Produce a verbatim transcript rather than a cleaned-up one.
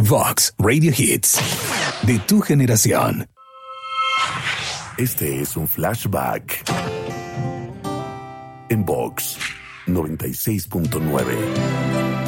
Vox Radio Hits. De tu generación. Este es un flashback en Vox noventa y seis punto nueve.